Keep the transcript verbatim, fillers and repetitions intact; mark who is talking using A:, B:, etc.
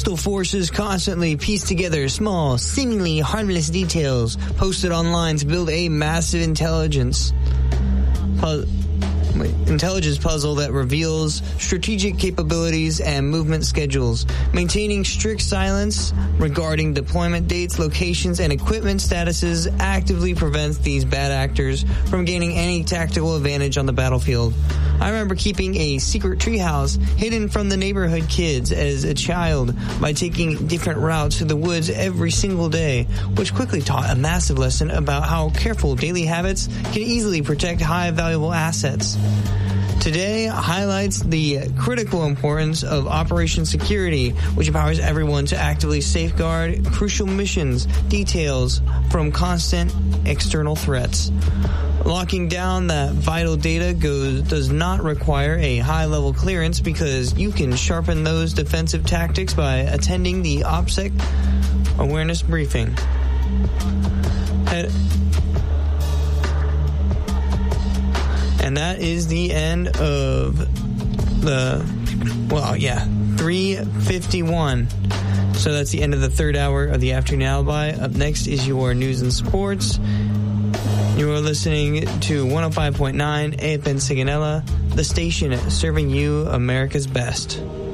A: Coastal forces constantly piece together small, seemingly harmless details posted online to build a massive intelligence pu- intelligence puzzle that reveals strategic capabilities and movement schedules. Maintaining strict silence regarding deployment dates, locations, and equipment statuses actively prevents these bad actors from gaining any tactical advantage on the battlefield. I remember keeping a secret treehouse hidden from the neighborhood kids as a child by taking different routes through the woods every single day, which quickly taught a massive lesson about how careful daily habits can easily protect high valuable assets. Today highlights the critical importance of Operation Security, which empowers everyone to actively safeguard crucial missions, details from constant external threats. Locking down that vital data goes does not require a high-level clearance because you can sharpen those defensive tactics by attending the OPSEC awareness briefing. Head- and that is the end of the, well, yeah, three fifty-one. So that's the end of the third hour of the Afternoon Alibi. Up next is your news and sports. You are listening to one oh five point nine A F N Sigonella, the station serving you America's best.